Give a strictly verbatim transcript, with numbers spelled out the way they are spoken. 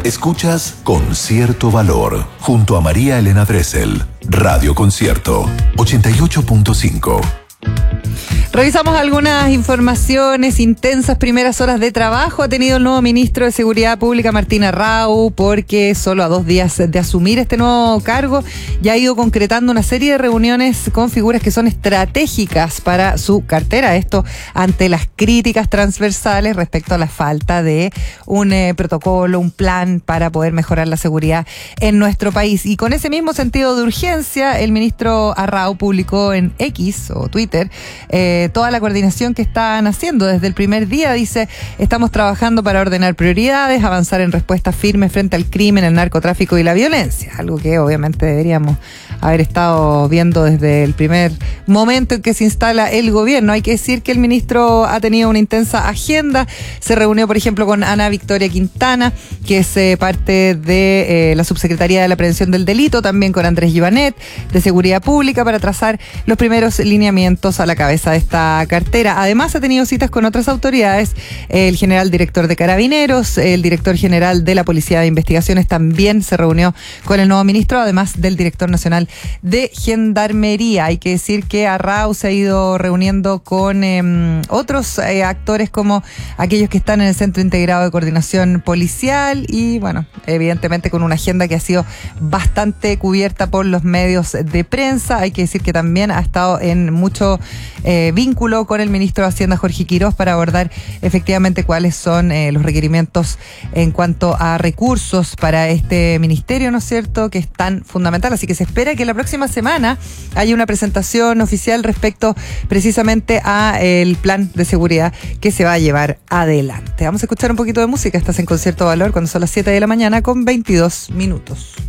Escuchas Concierto Valor, junto a María Elena Dressel. Radio Concierto, ochenta y ocho punto cinco. Revisamos algunas informaciones. Intensas primeras horas de trabajo ha tenido el nuevo ministro de Seguridad Pública, Martín Arrau, porque solo a dos días de asumir este nuevo cargo ya ha ido concretando una serie de reuniones con figuras que son estratégicas para su cartera. Esto ante las críticas transversales respecto a la falta de un eh, protocolo, un plan para poder mejorar la seguridad en nuestro país. Y con ese mismo sentido de urgencia, el ministro Arrau publicó en X o Twitter eh, toda la coordinación que están haciendo desde el primer día. Dice: estamos trabajando para ordenar prioridades, avanzar en respuestas firmes frente al crimen, el narcotráfico y la violencia, algo que obviamente deberíamos haber estado viendo desde el primer momento en que se instala el gobierno. Hay que decir que el ministro ha tenido una intensa agenda. Se reunió, por ejemplo, con Ana Victoria Quintana, que es eh, parte de eh, la Subsecretaría de la Prevención del Delito, también con Andrés Givanet, de Seguridad Pública, para trazar los primeros lineamientos a la cabeza de esta cartera. Además, ha tenido citas con otras autoridades. El general director de Carabineros, el director general de la Policía de Investigaciones también se reunió con el nuevo ministro, además del director nacional de Gendarmería. Hay que decir que Arrau se ha ido reuniendo con eh, otros eh, actores, como aquellos que están en el Centro Integrado de Coordinación Policial, y bueno, evidentemente con una agenda que ha sido bastante cubierta por los medios de prensa. Hay que decir que también ha estado en mucho eh, vínculo con el ministro de Hacienda, Jorge Quirós, para abordar efectivamente cuáles son eh, los requerimientos en cuanto a recursos para este ministerio, ¿no es cierto?, que es tan fundamental. Así que se espera que la próxima semana haya una presentación oficial respecto precisamente a el plan de seguridad que se va a llevar adelante. Vamos a escuchar un poquito de música. Estás en Concierto Valor cuando son las siete de la mañana con veintidós minutos.